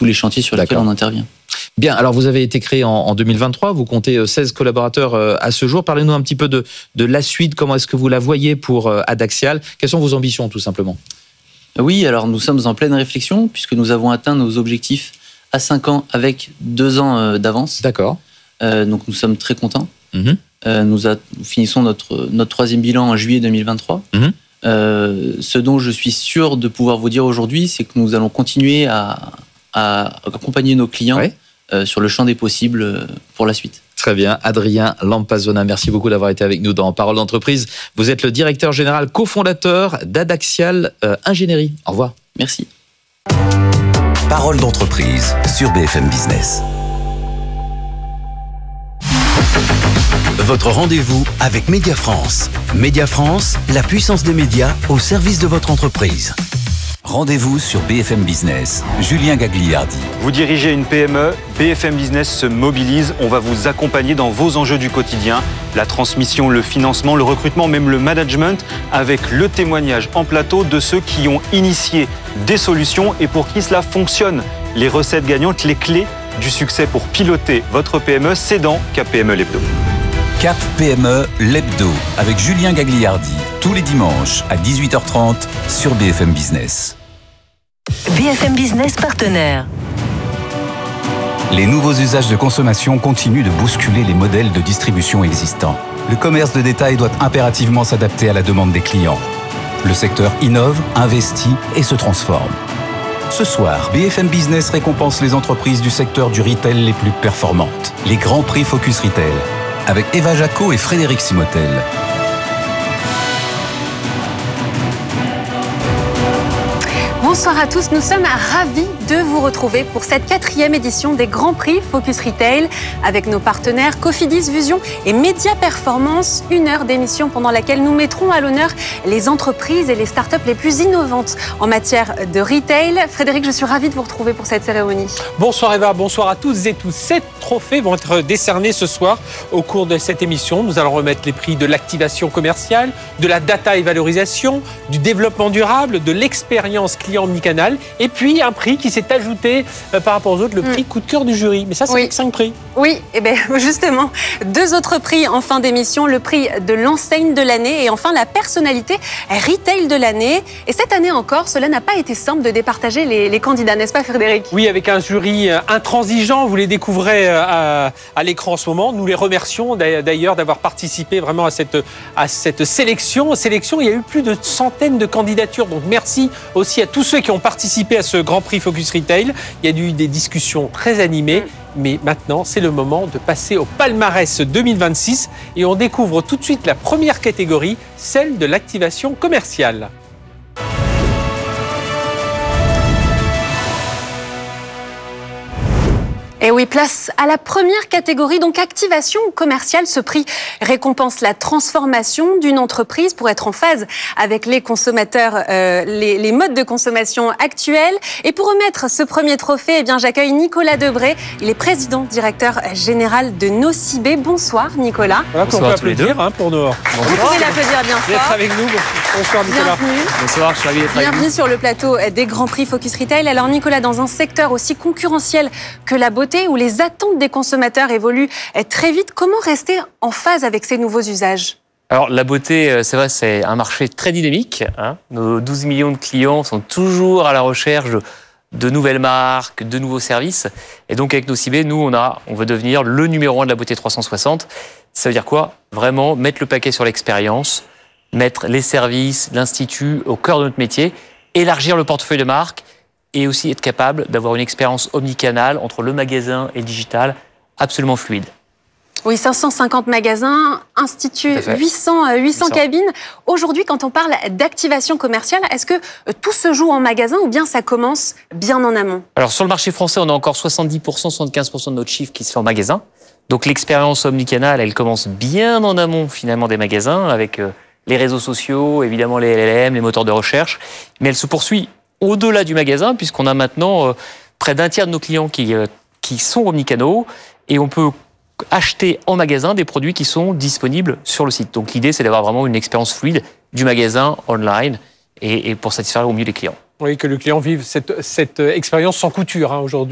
tous les chantiers sur lesquels on intervient. Bien, alors vous avez été créé en 2023, vous comptez 16 collaborateurs à ce jour. Parlez-nous un petit peu de la suite, comment est-ce que vous la voyez pour Adaxial? Quelles sont vos ambitions tout simplement? Oui, alors nous sommes en pleine réflexion puisque nous avons atteint nos objectifs à 5 ans avec 2 ans d'avance. D'accord. Donc nous sommes très contents. Nous finissons notre 3e bilan en juillet 2023. Ce dont je suis sûr de pouvoir vous dire aujourd'hui, c'est que nous allons continuer à accompagner nos clients sur le champ des possibles pour la suite. Très bien. Adrien Lampazona, merci beaucoup d'avoir été avec nous dans Parole d'entreprise. Vous êtes le directeur général cofondateur d'Adaxial Ingénierie. Au revoir. Merci. Parole d'entreprise sur BFM Business. Votre rendez-vous avec Média France. Média France, la puissance des médias au service de votre entreprise. Rendez-vous sur BFM Business. Julien Gagliardi. Vous dirigez une PME, BFM Business se mobilise. On va vous accompagner dans vos enjeux du quotidien. La transmission, le financement, le recrutement, même le management, avec le témoignage en plateau de ceux qui ont initié des solutions et pour qui cela fonctionne. Les recettes gagnantes, les clés du succès pour piloter votre PME, c'est dans Cap PME l'Hebdo. Cap PME l'Hebdo avec Julien Gagliardi, tous les dimanches à 18h30 sur BFM Business. BFM Business partenaire. Les nouveaux usages de consommation continuent de bousculer les modèles de distribution existants. Le commerce de détail doit impérativement s'adapter à la demande des clients. Le secteur innove, investit et se transforme. Ce soir, BFM Business récompense les entreprises du secteur du retail les plus performantes. Les grands prix Focus Retail, avec Eva Jacot et Frédéric Simotel. Bonsoir à tous, nous sommes ravis de vous retrouver pour cette 4e édition des Grands Prix Focus Retail avec nos partenaires Cofidis, Vusion et Média Performance. 1 heure d'émission pendant laquelle nous mettrons à l'honneur les entreprises et les startups les plus innovantes en matière de retail. Frédéric, je suis ravie de vous retrouver pour cette cérémonie. Bonsoir Eva, bonsoir à toutes et tous. 7 trophées vont être décernés ce soir au cours de cette émission. Nous allons remettre les prix de l'activation commerciale, de la data et valorisation, du développement durable, de l'expérience client omnicanal et puis un prix qui s'est ajouté par rapport aux autres, le prix coup de cœur du jury. Mais ça, c'est 5 prix. Oui, et bien justement, 2 autres prix en fin d'émission, le prix de l'enseigne de l'année et enfin la personnalité retail de l'année. Et cette année encore, cela n'a pas été simple de départager les candidats, n'est-ce pas Frédéric? Oui, avec un jury intransigeant, vous les découvrez à l'écran en ce moment. Nous les remercions d'ailleurs d'avoir participé vraiment à cette sélection. Il y a eu plus de centaines de candidatures, donc merci aussi à tous ceux qui ont participé à ce Grand Prix Focus Retail. Il y a eu des discussions très animées, mais maintenant, c'est le moment de passer au palmarès 2026 et on découvre tout de suite la première catégorie, celle de l'activation commerciale. Et oui, place à la première catégorie, donc activation commerciale. Ce prix récompense la transformation d'une entreprise pour être en phase avec les consommateurs, les modes de consommation actuels. Et pour remettre ce premier trophée, eh bien, j'accueille Nicolas Debré. Il est président directeur général de Nocibé. Bonsoir Nicolas. Voilà, on peut applaudir pour nous. Vous pouvez l'applaudir bien fort. D'être avec nous. Bonsoir Nicolas. Bienvenue. Bonsoir, je suis ravi d'être avec vous. Bienvenue sur le plateau des Grands Prix Focus Retail. Alors Nicolas, dans un secteur aussi concurrentiel que la beauté, où les attentes des consommateurs évoluent très vite, comment rester en phase avec ces nouveaux usages ? Alors la beauté, c'est vrai, c'est un marché très dynamique. Nos 12 millions de clients sont toujours à la recherche de nouvelles marques, de nouveaux services. Et donc avec Nocibé, nous, on veut devenir le numéro 1 de la beauté 360. Ça veut dire quoi ? Vraiment mettre le paquet sur l'expérience, mettre les services, l'institut au cœur de notre métier, élargir le portefeuille de marques, et aussi être capable d'avoir une expérience omnicanale entre le magasin et le digital absolument fluide. Oui, 550 magasins, institut, 800 cabines. Aujourd'hui, quand on parle d'activation commerciale, est-ce que tout se joue en magasin ou bien ça commence bien en amont ? Alors sur le marché français, on a encore 70%, 75% de notre chiffre qui se fait en magasin. Donc l'expérience omnicanale, elle commence bien en amont finalement des magasins avec les réseaux sociaux, évidemment les LLM, les moteurs de recherche. Mais elle se poursuit au-delà du magasin, puisqu'on a maintenant près d'un tiers de nos clients qui sont omnicanaux et on peut acheter en magasin des produits qui sont disponibles sur le site. Donc l'idée, c'est d'avoir vraiment une expérience fluide du magasin online et pour satisfaire au mieux les clients. Oui, que le client vive cette expérience sans couture aujourd'hui.